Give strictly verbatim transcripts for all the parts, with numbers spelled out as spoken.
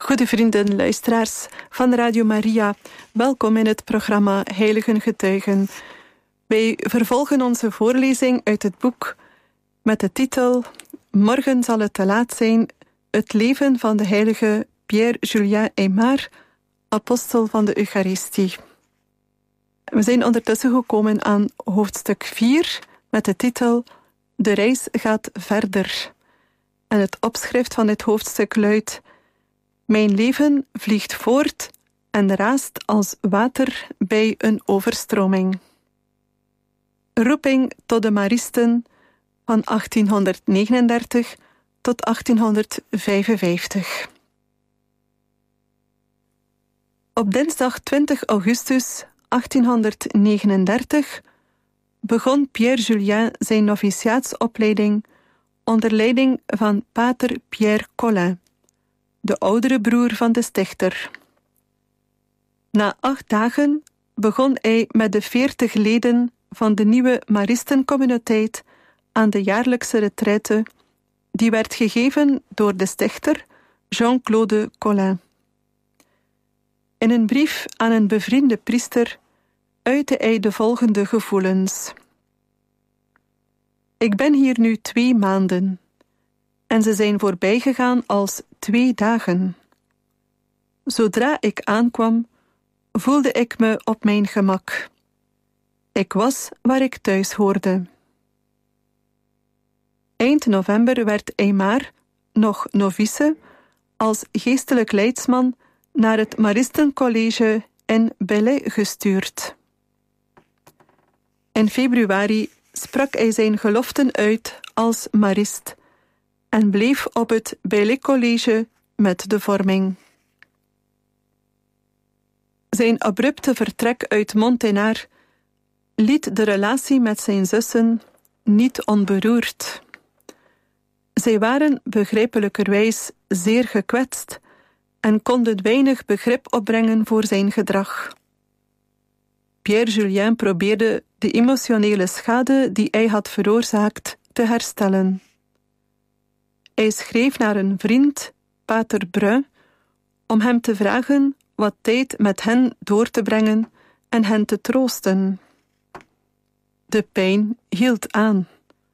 Goede vrienden, luisteraars van Radio Maria, welkom in het programma Heiligen Getuigen. Wij vervolgen onze voorlezing uit het boek met de titel Morgen zal het te laat zijn, het leven van de heilige Pierre-Julien Aymar, apostel van de Eucharistie. We zijn ondertussen gekomen aan hoofdstuk vier met de titel De reis gaat verder. En het opschrift van dit hoofdstuk luidt: Mijn leven vliegt voort en raast als water bij een overstroming. Roeping tot de Maristen van achttienhonderdnegenendertig tot achttienhonderdvijfenvijftig. Op dinsdag twintig augustus achttienhonderdnegenendertig begon Pierre-Julien zijn noviciaatsopleiding onder leiding van pater Pierre Collin, de oudere broer van de stichter. Na acht dagen begon hij met de veertig leden van de nieuwe Maristencommuniteit aan de jaarlijkse retraite, die werd gegeven door de stichter Jean-Claude Collin. In een brief aan een bevriende priester uitte hij de volgende gevoelens. Ik ben hier nu twee maanden, en ze zijn voorbijgegaan als twee dagen. Zodra ik aankwam, voelde ik me op mijn gemak. Ik was waar ik thuis hoorde. Eind november werd Aymar, nog novice, als geestelijk leidsman naar het Maristencollege in Belley gestuurd. In februari sprak hij zijn geloften uit als marist en bleef op het Belley College met de vorming. Zijn abrupte vertrek uit Monténard liet de relatie met zijn zussen niet onberoerd. Zij waren begrijpelijkerwijs zeer gekwetst en konden weinig begrip opbrengen voor zijn gedrag. Pierre-Julien probeerde de emotionele schade die hij had veroorzaakt te herstellen. Hij schreef naar een vriend, pater Brun, om hem te vragen wat tijd met hen door te brengen en hen te troosten. De pijn hield aan.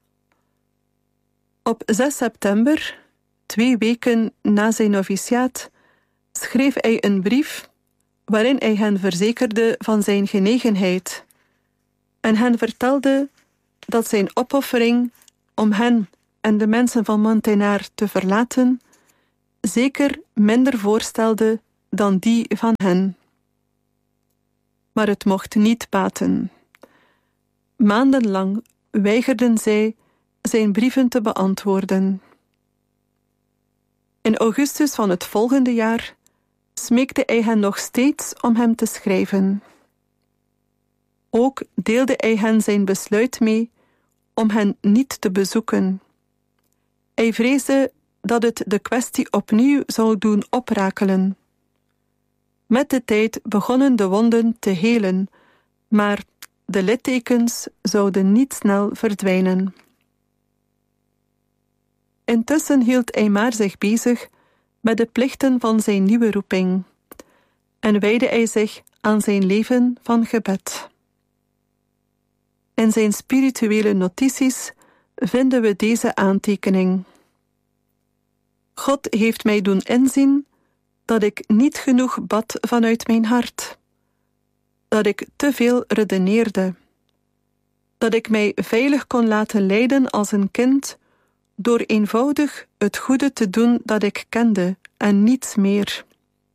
Op zes september, twee weken na zijn noviciaat, schreef hij een brief waarin hij hen verzekerde van zijn genegenheid en hen vertelde dat zijn opoffering om hen en de mensen van Monténard te verlaten zeker minder voorstelde dan die van hen. Maar het mocht niet baten. Maandenlang weigerden zij zijn brieven te beantwoorden. In augustus van het volgende jaar smeekte hij hen nog steeds om hem te schrijven. Ook deelde hij hen zijn besluit mee om hen niet te bezoeken. Hij vreesde dat het de kwestie opnieuw zou doen oprakelen. Met de tijd begonnen de wonden te helen, maar de littekens zouden niet snel verdwijnen. Intussen hield Aymar zich bezig met de plichten van zijn nieuwe roeping en wijdde hij zich aan zijn leven van gebed. In zijn spirituele notities vinden we deze aantekening. God heeft mij doen inzien dat ik niet genoeg bad vanuit mijn hart, dat ik te veel redeneerde, dat ik mij veilig kon laten leiden als een kind door eenvoudig het goede te doen dat ik kende en niets meer.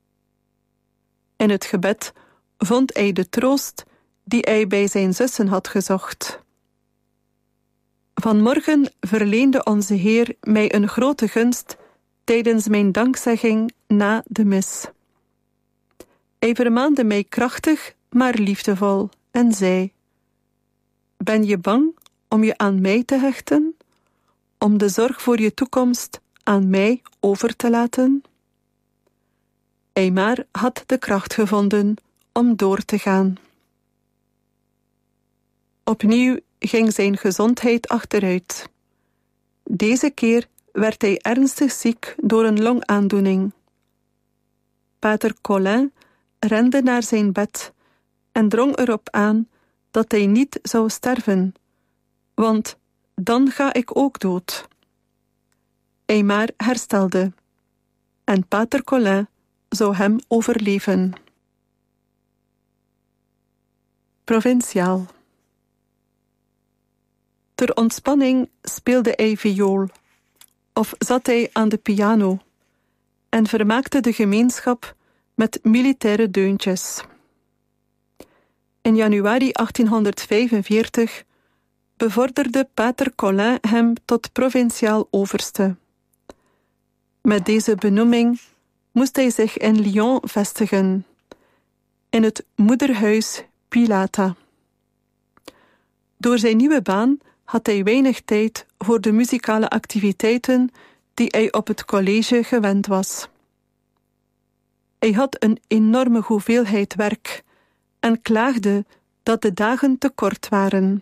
In het gebed vond hij de troost die hij bij zijn zussen had gezocht. Vanmorgen verleende onze Heer mij een grote gunst tijdens mijn dankzegging na de mis. Hij vermaande mij krachtig, maar liefdevol en zei: Ben je bang om je aan mij te hechten? Om de zorg voor je toekomst aan mij over te laten? Aymar had de kracht gevonden om door te gaan. Opnieuw ging zijn gezondheid achteruit. Deze keer werd hij ernstig ziek door een longaandoening. pater Colin, rende naar zijn bed en drong erop aan dat hij niet zou sterven, want dan ga ik ook dood. Aymar herstelde en pater Colin zou hem overleven. Provinciaal. Ter ontspanning speelde hij viool of zat hij aan de piano en vermaakte de gemeenschap met militaire deuntjes. In januari achttienhonderdvijfenveertig bevorderde pater Colin hem tot provinciaal overste. Met deze benoeming moest hij zich in Lyon vestigen, in het moederhuis Pilata. Door zijn nieuwe baan had hij weinig tijd voor de muzikale activiteiten die hij op het college gewend was. Hij had een enorme hoeveelheid werk en klaagde dat de dagen te kort waren.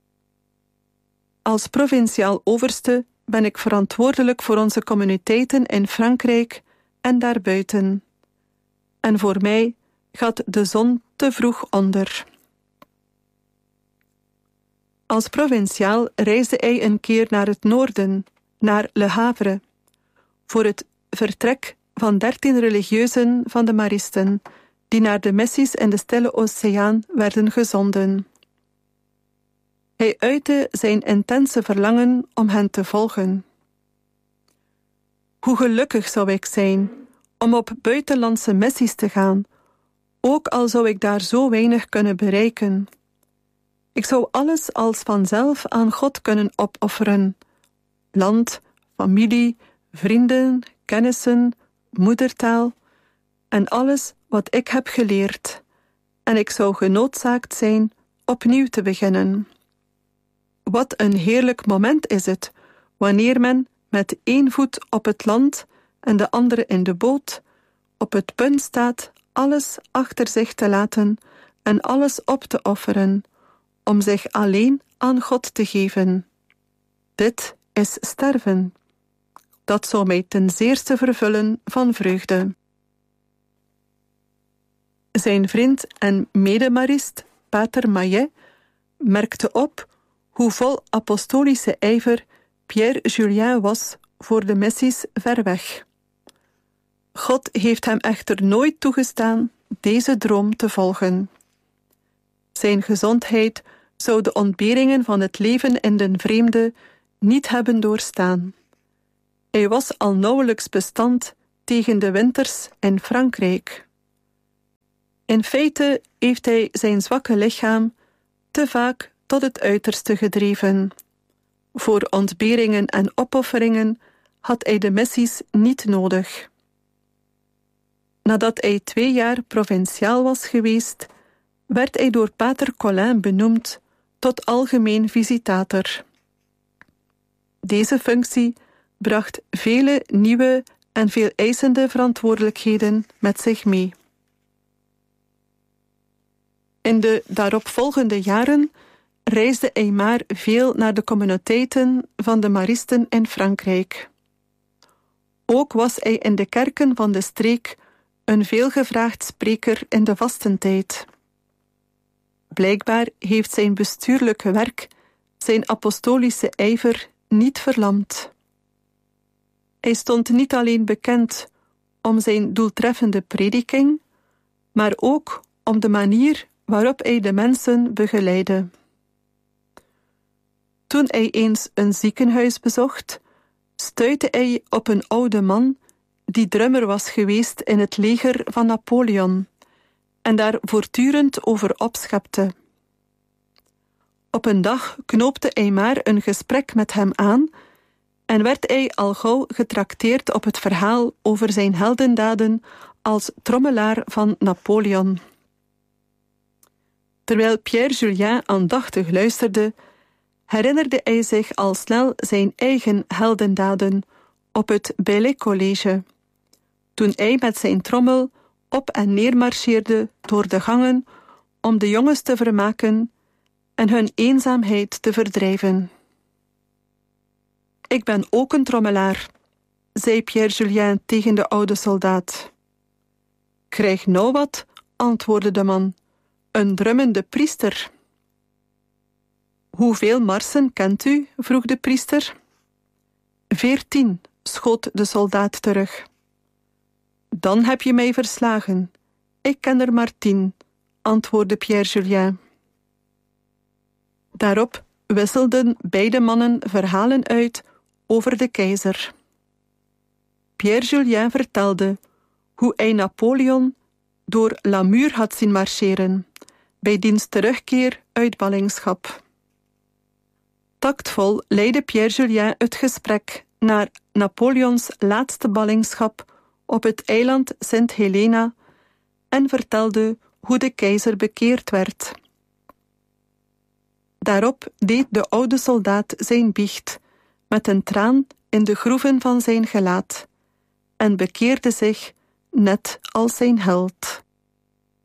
Als provinciaal overste ben ik verantwoordelijk voor onze communiteiten in Frankrijk en daarbuiten. En voor mij gaat de zon te vroeg onder. Als provinciaal reisde hij een keer naar het noorden, naar Le Havre, voor het vertrek van dertien religieuzen van de Maristen, die naar de missies in de Stille Oceaan werden gezonden. Hij uitte zijn intense verlangen om hen te volgen. Hoe gelukkig zou ik zijn om op buitenlandse missies te gaan, ook al zou ik daar zo weinig kunnen bereiken. Ik zou alles als vanzelf aan God kunnen opofferen. Land, familie, vrienden, kennissen, moedertaal en alles wat ik heb geleerd. En ik zou genoodzaakt zijn opnieuw te beginnen. Wat een heerlijk moment is het, wanneer men met één voet op het land en de andere in de boot op het punt staat alles achter zich te laten en alles op te offeren, om zich alleen aan God te geven. Dit is sterven. Dat zou mij ten zeerste vervullen van vreugde. Zijn vriend en medemarist, pater Maillet, merkte op hoe vol apostolische ijver Pierre Julien was voor de missies ver weg. God heeft hem echter nooit toegestaan deze droom te volgen. Zijn gezondheid zou de ontberingen van het leven in den vreemde niet hebben doorstaan. Hij was al nauwelijks bestand tegen de winters in Frankrijk. In feite heeft hij zijn zwakke lichaam te vaak tot het uiterste gedreven. Voor ontberingen en opofferingen had hij de missies niet nodig. Nadat hij twee jaar provinciaal was geweest, werd hij door pater Colin benoemd tot algemeen visitator. Deze functie bracht vele nieuwe en veel eisende verantwoordelijkheden met zich mee. In de daaropvolgende jaren reisde Aymar veel naar de communiteiten van de Maristen in Frankrijk. Ook was hij in de kerken van de streek een veelgevraagd spreker in de vastentijd. Blijkbaar heeft zijn bestuurlijke werk zijn apostolische ijver niet verlamd. Hij stond niet alleen bekend om zijn doeltreffende prediking, maar ook om de manier waarop hij de mensen begeleidde. Toen hij eens een ziekenhuis bezocht, stuitte hij op een oude man die drummer was geweest in het leger van Napoleon en daar voortdurend over opschepte. Op een dag knoopte Aymar een gesprek met hem aan en werd hij al gauw getrakteerd op het verhaal over zijn heldendaden als trommelaar van Napoleon. Terwijl Pierre Julien aandachtig luisterde, herinnerde hij zich al snel zijn eigen heldendaden op het Baillet College, toen hij met zijn trommel op en neer marcheerde door de gangen om de jongens te vermaken en hun eenzaamheid te verdrijven. Ik ben ook een trommelaar, zei Pierre Julien tegen de oude soldaat. Krijg nou wat, antwoordde de man, een drummende priester. Hoeveel marsen kent u? Vroeg de priester. Veertien, schoot de soldaat terug. Dan heb je mij verslagen. Ik ken er maar tien, antwoordde Pierre Julien. Daarop wisselden beide mannen verhalen uit over de keizer. Pierre Julien vertelde hoe hij Napoleon door Namur had zien marcheren, bij diens terugkeer uit ballingschap. Tactvol leidde Pierre Julien het gesprek naar Napoleons laatste ballingschap op het eiland Sint Helena en vertelde hoe de keizer bekeerd werd. Daarop deed de oude soldaat zijn biecht, met een traan in de groeven van zijn gelaat, en bekeerde zich net als zijn held.